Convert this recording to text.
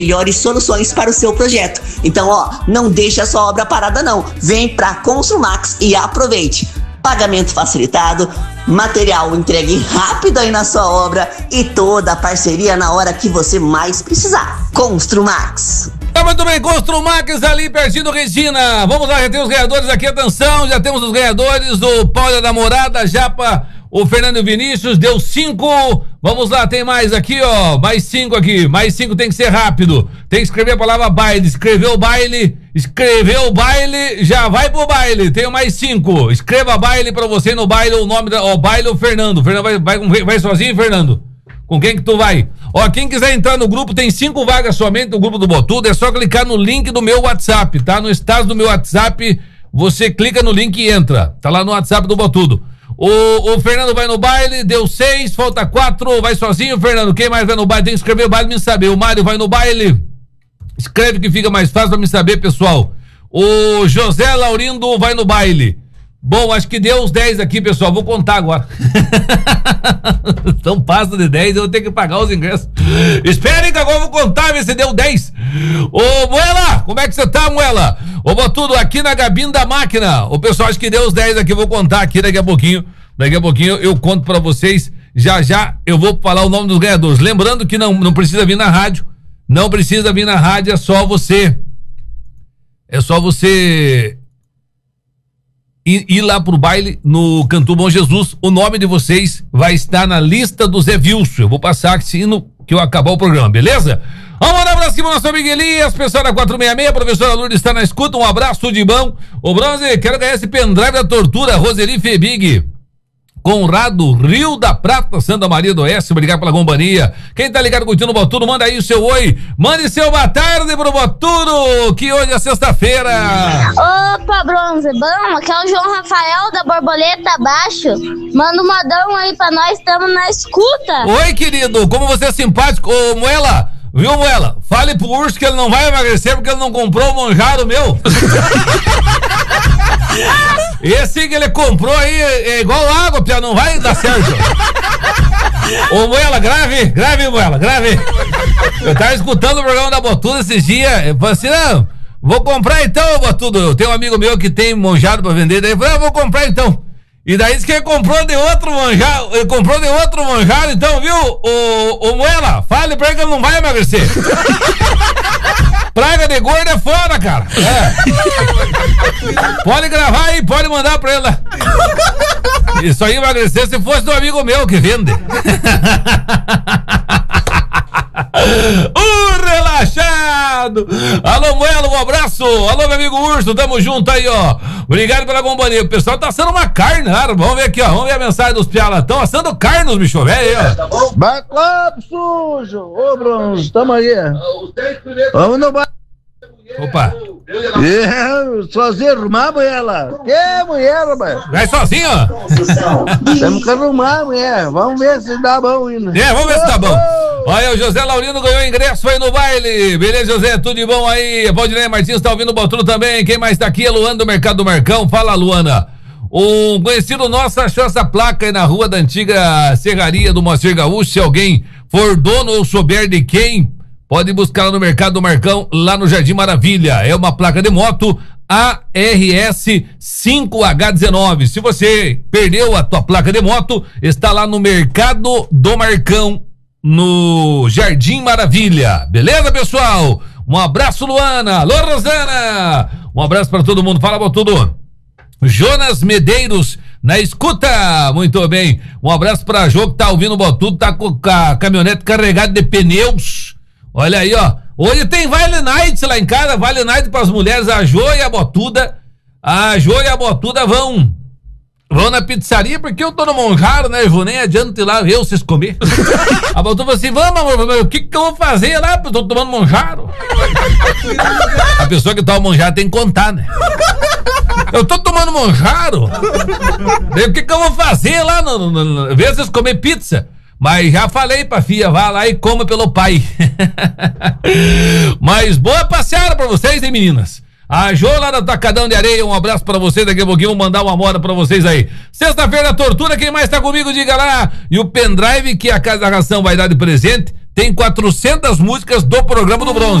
melhores soluções para o seu projeto. Então, não deixe a sua obra parada não. Vem para Construmax e aproveite. Pagamento facilitado, material entregue rápido aí na sua obra e toda a parceria na hora que você mais precisar. Construmax. Muito bem, Construmax ali pertinho do Regina. Vamos lá, já tem os ganhadores aqui, atenção, já temos os ganhadores do Paulo da Namorada, Japa, o Fernando Vinícius, deu 5. Vamos lá, tem mais aqui, mais 5 aqui, mais 5 tem que ser rápido, tem que escrever a palavra baile, escreveu baile, já vai pro baile, tenho mais 5, escreva baile pra você no baile, o nome da, baile o Fernando vai sozinho, Fernando? Com quem que tu vai? Quem quiser entrar no grupo, tem 5 vagas somente no grupo do Botudo, é só clicar no link do meu WhatsApp, tá? No status do meu WhatsApp, você clica no link e entra, tá lá no WhatsApp do Botudo. O Fernando vai no baile, deu 6, falta 4, vai sozinho, Fernando. Quem mais vai no baile? Tem que escrever o baile me saber. O Mário vai no baile, escreve que fica mais fácil pra me saber, pessoal. O José Laurindo vai no baile. Bom, acho que deu os 10 aqui, pessoal, vou contar agora. Então passa de 10, eu vou ter que pagar os ingressos. Esperem que agora eu vou contar, ver se deu 10. Ô, Moela, como é que você tá, Moela? Ô, Botudo, aqui na Gabina da Máquina. O pessoal acho que deu os 10 aqui, eu vou contar aqui daqui a pouquinho. Daqui a pouquinho eu conto pra vocês. Já eu vou falar o nome dos ganhadores. Lembrando que não precisa vir na rádio. Não precisa vir na rádio, é só você ir lá pro baile no Canto Bom Jesus. O nome de vocês vai estar na lista do Zé Wilson. Eu vou passar assim que eu acabar o programa, beleza? Vamos mandar pra cima, nosso amigo Elias, pessoal da 466, a professora Lourdes está na escuta, um abraço de mão. Ô, Bronze, quero ganhar esse pendrive da tortura, Roseli Febig. Conrado, Rio da Prata, Santa Maria do Oeste, obrigado pela companhia. Quem tá ligado curtindo o Botudo, manda aí o seu oi. Mande seu boa tarde pro Botudo, que hoje é sexta-feira. Opa, Bronze, bom, aqui é o João Rafael da Borboleta Abaixo. Manda um modão aí pra nós, estamos na escuta. Oi, querido, como você é simpático. Ô, Moela, viu, Moela? Fale pro Urso que ele não vai emagrecer porque ele não comprou o manjaro meu. Esse que ele comprou aí é igual água, Pia, não vai dar certo. Ô, Moela, grave, Moela, grave. Eu tava escutando o programa da Botudo esses dias, eu falei assim, não, vou comprar então, Botudo. Eu tenho um amigo meu que tem manjado pra vender, daí eu falei, vou comprar então. E daí disse que ele comprou de outro manjaro, então, viu? O Moela, fale pra ele que ele não vai emagrecer. Praga de gordo é foda, cara. Pode gravar aí, pode mandar pra ele lá. Isso aí emagrecer se fosse do amigo meu que vende. Relaxado. Alô, Moela, um abraço. Alô, meu amigo Urso, tamo junto aí, obrigado pela companhia. O pessoal tá assando uma carne, cara. Vamos ver aqui, vamos ver a mensagem dos pialas. Estão assando carne, os bichos velho aí, Tá bom? Baclap sujo. Ô, Bronze, tamo aí. Vamos no bar. Opa. Sozinho arrumar, Moela. Que mulher, rapaz? Vai sozinho? Temos que arrumar, mulher. Vamos ver se dá bom ainda. Vamos ver se tá bom. Olha, o José Laurino ganhou ingresso, foi no baile. Beleza, José, tudo de bom aí? Valdinei Martins tá ouvindo o Botudo também. Quem mais tá aqui? A Luana do Mercado do Marcão. Fala, Luana. Um conhecido nosso achou essa placa aí na rua da antiga serraria do Moacir Gaúcho. Se alguém for dono ou souber de quem, pode buscar lá no Mercado do Marcão, lá no Jardim Maravilha. É uma placa de moto ARS 5H19. Se você perdeu a tua placa de moto, está lá no Mercado do Marcão, no Jardim Maravilha. Beleza, pessoal? Um abraço, Luana. Alô, Rosana. Um abraço para todo mundo. Fala, Botudo. Jonas Medeiros na escuta, muito bem. Um abraço pra Jô que tá ouvindo o Botudo, tá com a caminhonete carregada de pneus. Olha aí, hoje tem Vale Night lá em casa, Vale Night pras mulheres, a Jô e a Botuda vão na pizzaria, porque eu tô no Monjaro, né, Jô, nem adianta ir lá ver vocês comer. A Botuda falou assim, vamos, amor, o que eu vou fazer lá, eu tô tomando Monjaro. A pessoa que toma Monjaro tem que contar, né? Eu tô tomando Monjaro. O que eu vou fazer lá? Ver vocês comer pizza. Mas já falei pra filha, vá lá e coma pelo pai. Mas boa passeada pra vocês, hein, meninas? A Jô lá do Tacadão de Areia, um abraço pra vocês. Daqui a pouquinho vou mandar uma moda pra vocês aí. Sexta-feira, tortura, quem mais tá comigo, diga lá. E o pendrive que a Casa da Ração vai dar de presente tem 400 músicas do programa do Bronze.